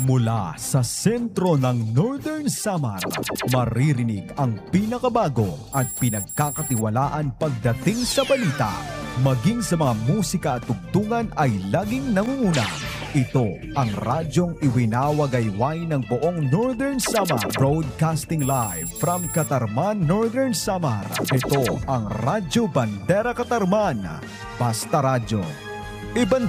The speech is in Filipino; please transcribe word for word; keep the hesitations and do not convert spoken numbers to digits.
Mula sa sentro ng Northern Samar, maririnig ang pinakabago at pinagkakatiwalaan pagdating sa balita. Maging sa mga musika at tugtungan ay laging nangunguna. Ito ang radyong iwinawagayway ng buong Northern Samar. Broadcasting live from Katarman, Northern Samar. Ito ang Radyo Bandera Katarman. Basta Radyo. Iban